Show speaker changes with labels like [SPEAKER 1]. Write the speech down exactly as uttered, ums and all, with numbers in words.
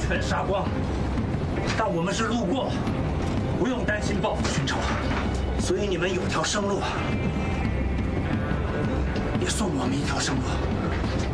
[SPEAKER 1] 全杀光。但我们是路过，不用担心报复寻仇，所以你们有条生路，也送我们一条生路。